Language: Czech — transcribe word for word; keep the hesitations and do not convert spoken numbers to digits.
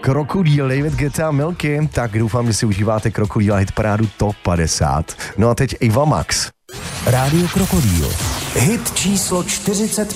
Krokodýl, David Guetta, Milky. Tak doufám, že si užíváte Krokodýla hitparádu Top padesát. No a teď Ava Max. Rádio Krokodýl. Hit číslo čtyřicet